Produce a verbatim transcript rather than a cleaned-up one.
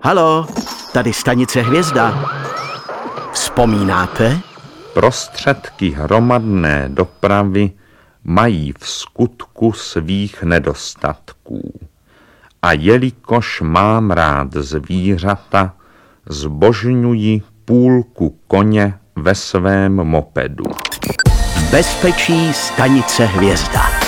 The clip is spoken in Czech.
Haló, tady stanice Hvězda. Vzpomínáte? Prostředky hromadné dopravy mají v skutku svých nedostatků. A jelikož mám rád zvířata, zbožňuji půlku koně ve svém mopedu. V bezpečí stanice Hvězda.